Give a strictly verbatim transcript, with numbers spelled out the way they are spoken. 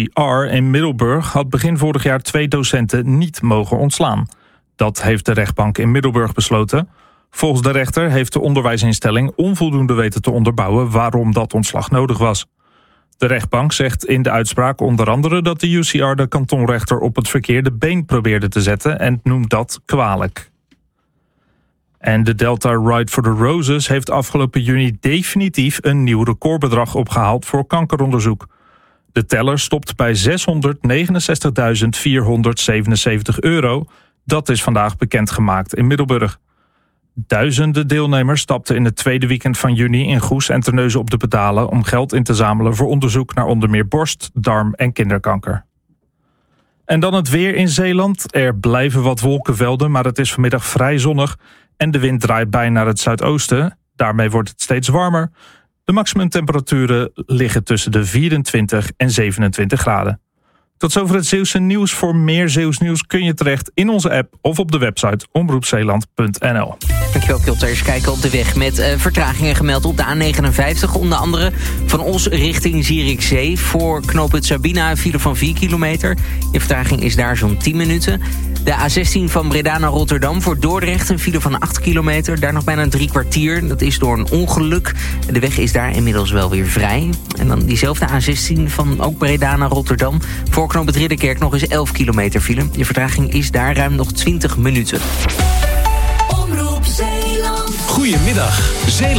C R in Middelburg had begin vorig jaar twee docenten niet mogen ontslaan. Dat heeft de rechtbank in Middelburg besloten. Volgens de rechter heeft de onderwijsinstelling onvoldoende weten te onderbouwen waarom dat ontslag nodig was. De rechtbank zegt in de uitspraak onder andere dat de U C R de kantonrechter op het verkeerde been probeerde te zetten en noemt dat kwalijk. En de Delta Ride for the Roses heeft afgelopen juni definitief een nieuw recordbedrag opgehaald voor kankeronderzoek. De teller stopt bij zeshonderdnegenenzestigduizend vierhonderdzevenenzeventig euro. Dat is vandaag bekendgemaakt in Middelburg. Duizenden deelnemers stapten in het tweede weekend van juni in Goes en Terneuzen op de pedalen om geld in te zamelen voor onderzoek naar onder meer borst, darm en kinderkanker. En dan het weer in Zeeland. Er blijven wat wolkenvelden, maar het is vanmiddag vrij zonnig en de wind draait bij naar het zuidoosten. Daarmee wordt het steeds warmer. De maximumtemperaturen liggen tussen de vierentwintig en zevenentwintig graden. Tot zover het Zeeuwse nieuws. Voor meer Zeeuws nieuws kun je terecht in onze app of op de website omroep zeeland punt n l. Dankjewel, Kilter. Eens kijken op de weg met uh, vertragingen gemeld op de A negenenvijftig. Onder andere van Os richting Zierikzee. Voor knooppunt Sabina een file van vier kilometer. De vertraging is daar zo'n tien minuten. De A zestien van Breda naar Rotterdam voor Dordrecht een file van acht kilometer. Daar nog bijna drie kwartier. Dat is door een ongeluk. De weg is daar inmiddels wel weer vrij. En dan diezelfde A zestien van ook Breda naar Rotterdam. Voor knooppunt Ridderkerk nog eens elf kilometer file. De vertraging is daar ruim nog twintig minuten. Goedemiddag, Zeeland.